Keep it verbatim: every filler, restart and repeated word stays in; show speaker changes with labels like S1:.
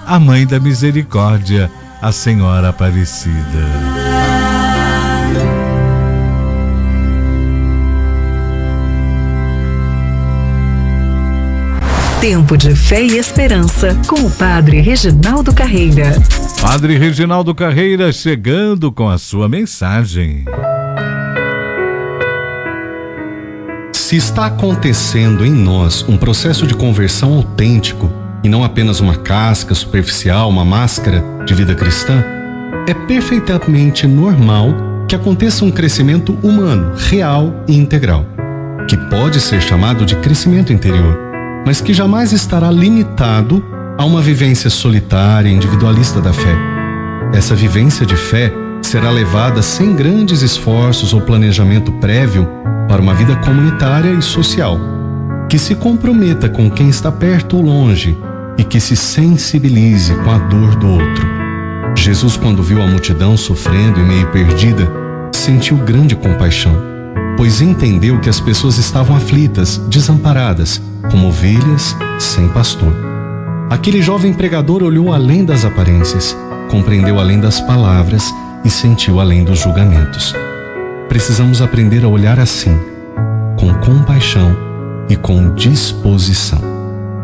S1: a Mãe da Misericórdia, a Senhora Aparecida.
S2: Tempo de Fé e Esperança, com o Padre Reginaldo Carreira.
S1: Padre Reginaldo Carreira chegando com a sua mensagem.
S3: Se está acontecendo em nós um processo de conversão autêntico e não apenas uma casca superficial, uma máscara de vida cristã, é perfeitamente normal que aconteça um crescimento humano, real e integral, que pode ser chamado de crescimento interior, mas que jamais estará limitado a uma vivência solitária e individualista da fé. Essa vivência de fé será levada sem grandes esforços ou planejamento prévio para uma vida comunitária e social, que se comprometa com quem está perto ou longe e que se sensibilize com a dor do outro. Jesus, quando viu a multidão sofrendo e meio perdida, sentiu grande compaixão, pois entendeu que as pessoas estavam aflitas, desamparadas, como ovelhas sem pastor. Aquele jovem pregador olhou além das aparências, compreendeu além das palavras e sentiu além dos julgamentos. Precisamos aprender a olhar assim, com compaixão e com disposição.